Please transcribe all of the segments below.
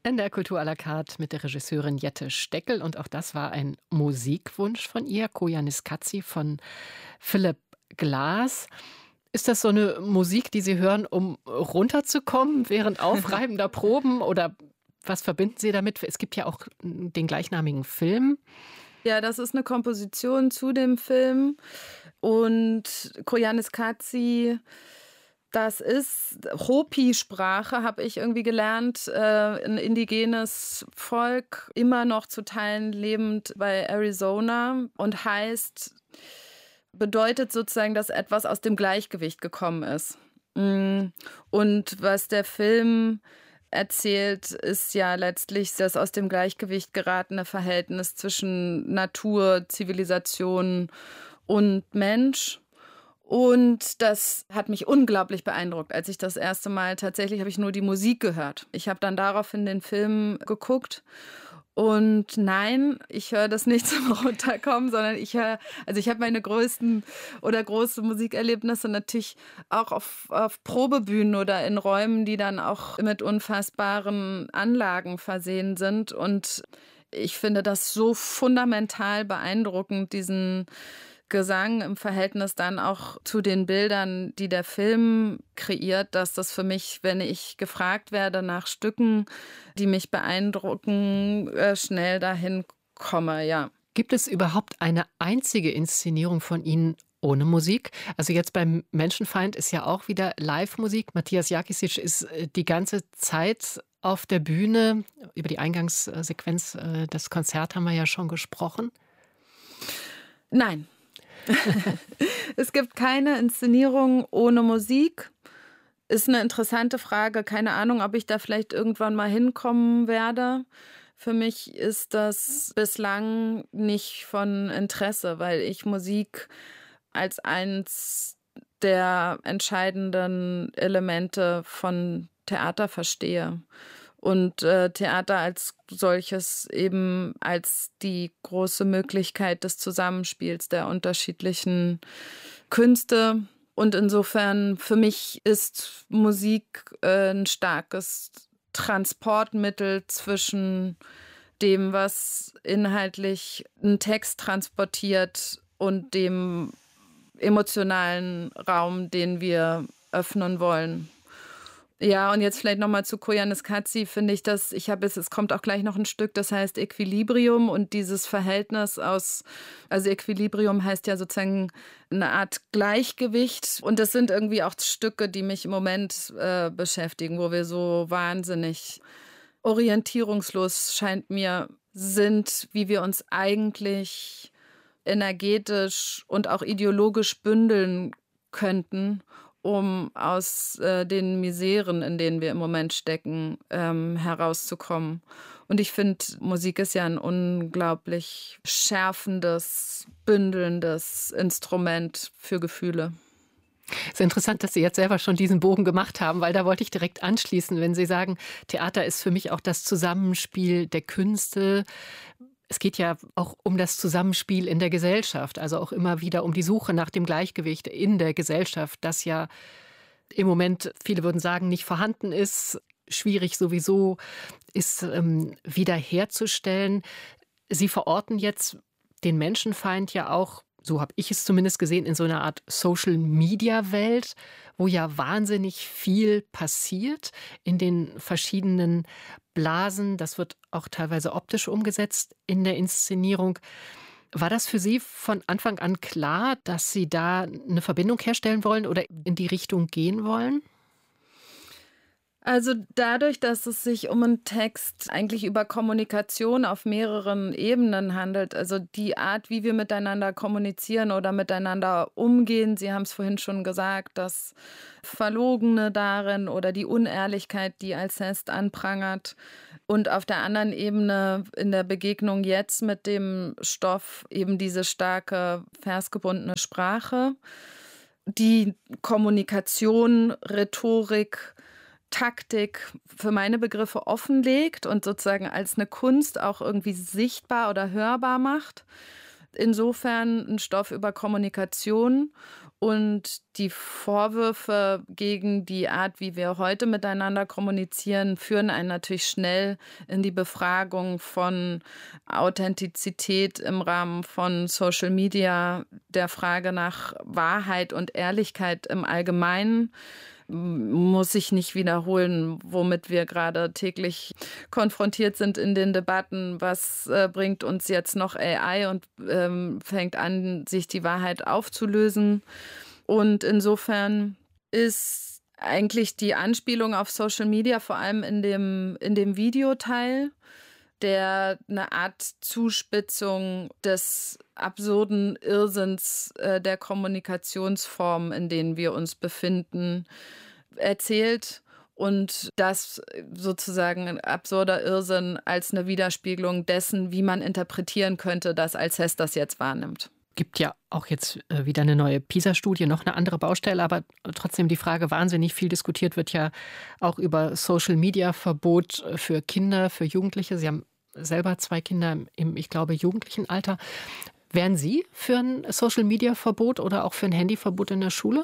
NDR Kultur à la carte mit der Regisseurin Jette Steckel. Und auch das war ein Musikwunsch von ihr, Koyaanisqatsi von Philipp Glass. Ist das so eine Musik, die Sie hören, um runterzukommen während aufreibender Proben? Oder was verbinden Sie damit? Es gibt ja auch den gleichnamigen Film. Ja, das ist eine Komposition zu dem Film. Und Koyaanisqatsi, das ist Hopi-Sprache, habe ich irgendwie gelernt. Ein indigenes Volk, immer noch zu Teilen lebend bei Arizona und bedeutet sozusagen, dass etwas aus dem Gleichgewicht gekommen ist. Und was der Film erzählt, ist ja letztlich das aus dem Gleichgewicht geratene Verhältnis zwischen Natur, Zivilisation und Mensch. Und das hat mich unglaublich beeindruckt, als ich das erste Mal, tatsächlich habe ich nur die Musik gehört. Ich habe dann daraufhin den Film geguckt. Und nein, ich höre das nicht zum Runterkommen, sondern ich habe meine größten oder große Musikerlebnisse natürlich auch auf Probebühnen oder in Räumen, die dann auch mit unfassbaren Anlagen versehen sind. Und ich finde das so fundamental beeindruckend, diesen Gesang im Verhältnis dann auch zu den Bildern, die der Film kreiert, dass das für mich, wenn ich gefragt werde nach Stücken, die mich beeindrucken, schnell dahin komme, ja. Gibt es überhaupt eine einzige Inszenierung von Ihnen ohne Musik? Also jetzt beim Menschenfeind ist ja auch wieder Live-Musik. Matthias Jakisic ist die ganze Zeit auf der Bühne. Über die Eingangssequenz des Konzerts haben wir ja schon gesprochen. Nein. Es gibt keine Inszenierung ohne Musik. Ist eine interessante Frage. Keine Ahnung, ob ich da vielleicht irgendwann mal hinkommen werde. Für mich ist das bislang nicht von Interesse, weil ich Musik als eins der entscheidenden Elemente von Theater verstehe. Und Theater als solches eben als die große Möglichkeit des Zusammenspiels der unterschiedlichen Künste. Und insofern, für mich ist Musik ein starkes Transportmittel zwischen dem, was inhaltlich einen Text transportiert und dem emotionalen Raum, den wir öffnen wollen. Ja, und jetzt vielleicht nochmal zu Koyaanisqatsi, finde ich, es kommt auch gleich noch ein Stück, das heißt Equilibrium, und dieses Verhältnis also Equilibrium heißt ja sozusagen eine Art Gleichgewicht, und das sind irgendwie auch Stücke, die mich im Moment beschäftigen, wo wir so wahnsinnig orientierungslos, scheint mir, sind, wie wir uns eigentlich energetisch und auch ideologisch bündeln könnten, um aus den Miseren, in denen wir im Moment stecken, herauszukommen. Und ich finde, Musik ist ja ein unglaublich schärfendes, bündelndes Instrument für Gefühle. Es ist interessant, dass Sie jetzt selber schon diesen Bogen gemacht haben, weil da wollte ich direkt anschließen, wenn Sie sagen, Theater ist für mich auch das Zusammenspiel der Künste. Es geht ja auch um das Zusammenspiel in der Gesellschaft, also auch immer wieder um die Suche nach dem Gleichgewicht in der Gesellschaft, das ja im Moment, viele würden sagen, nicht vorhanden ist, schwierig sowieso ist, wiederherzustellen. Sie verorten jetzt den Menschenfeind ja auch, so habe ich es zumindest gesehen, in so einer Art Social-Media-Welt, wo ja wahnsinnig viel passiert in den verschiedenen Blasen. Das wird auch teilweise optisch umgesetzt in der Inszenierung. War das für Sie von Anfang an klar, dass Sie da eine Verbindung herstellen wollen oder in die Richtung gehen wollen? Also dadurch, dass es sich um einen Text eigentlich über Kommunikation auf mehreren Ebenen handelt, also die Art, wie wir miteinander kommunizieren oder miteinander umgehen, Sie haben es vorhin schon gesagt, das Verlogene darin oder die Unehrlichkeit, die Alceste anprangert, und auf der anderen Ebene in der Begegnung jetzt mit dem Stoff eben diese starke versgebundene Sprache, die Kommunikation, Rhetorik, Taktik für meine Begriffe offenlegt und sozusagen als eine Kunst auch irgendwie sichtbar oder hörbar macht. Insofern ein Stoff über Kommunikation Und die Vorwürfe gegen die Art, wie wir heute miteinander kommunizieren, führen einen natürlich schnell in die Befragung von Authentizität im Rahmen von Social Media, der Frage nach Wahrheit und Ehrlichkeit im Allgemeinen. Muss ich nicht wiederholen, womit wir gerade täglich konfrontiert sind in den Debatten. Was bringt uns jetzt noch AI und fängt an, sich die Wahrheit aufzulösen? Und insofern ist eigentlich die Anspielung auf Social Media vor allem in dem Videoteil, der eine Art Zuspitzung des absurden Irrsinns der Kommunikationsformen, in denen wir uns befinden, erzählt. Und das sozusagen ein absurder Irrsinn als eine Widerspiegelung dessen, wie man interpretieren könnte, dass als Hess das jetzt wahrnimmt. Gibt ja auch jetzt wieder eine neue PISA-Studie, noch eine andere Baustelle, aber trotzdem die Frage, wahnsinnig viel diskutiert wird ja auch über Social-Media-Verbot für Kinder, für Jugendliche. Sie haben selber 2 Kinder im, ich glaube, jugendlichen Alter. Wären Sie für ein Social-Media-Verbot oder auch für ein Handyverbot in der Schule?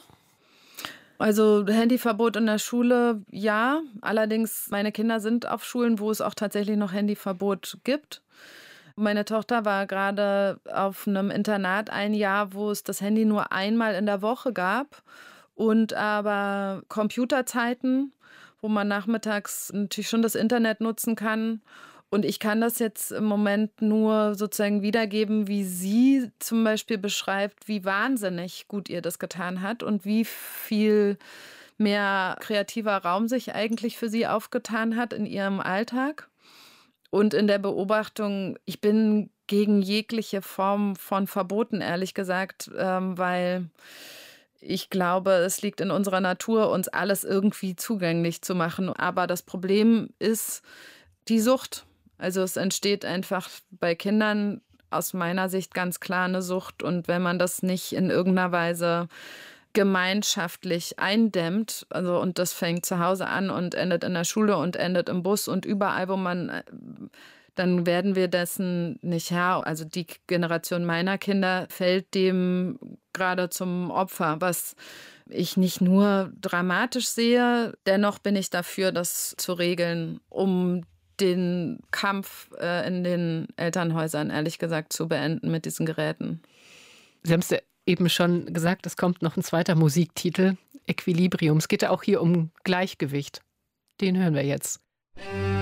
Also Handyverbot in der Schule, ja. Allerdings, meine Kinder sind auf Schulen, wo es auch tatsächlich noch Handyverbot gibt. Meine Tochter war gerade auf einem Internat ein Jahr, wo es das Handy nur einmal in der Woche gab und aber Computerzeiten, wo man nachmittags natürlich schon das Internet nutzen kann. Und ich kann das jetzt im Moment nur sozusagen wiedergeben, wie sie zum Beispiel beschreibt, wie wahnsinnig gut ihr das getan hat und wie viel mehr kreativer Raum sich eigentlich für sie aufgetan hat in ihrem Alltag. Und in der Beobachtung, ich bin gegen jegliche Form von Verboten, ehrlich gesagt, weil ich glaube, es liegt in unserer Natur, uns alles irgendwie zugänglich zu machen. Aber das Problem ist die Sucht. Also es entsteht einfach bei Kindern aus meiner Sicht ganz klar eine Sucht. Und wenn man das nicht in irgendeiner Weise gemeinschaftlich eindämmt, also und das fängt zu Hause an und endet in der Schule und endet im Bus und überall, wo man, dann werden wir dessen nicht Herr. Also die Generation meiner Kinder fällt dem gerade zum Opfer, was ich nicht nur dramatisch sehe. Dennoch bin ich dafür, das zu regeln, um den Kampf in den Elternhäusern, ehrlich gesagt, zu beenden mit diesen Geräten. Sie haben es ja eben schon gesagt, es kommt noch ein zweiter Musiktitel, Equilibrium. Es geht ja auch hier um Gleichgewicht. Den hören wir jetzt.